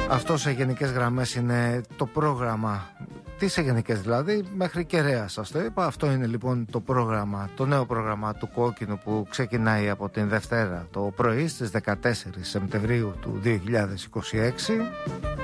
Αυτό σε γενικές γραμμές είναι το πρόγραμμα. Τι σε γενικές δηλαδή, μέχρι Κεραία σας το είπα. Αυτό είναι λοιπόν το πρόγραμμα, το νέο πρόγραμμα του Κόκκινου που ξεκινάει από την Δευτέρα το πρωί στις 14 Σεπτεμβρίου του 2026.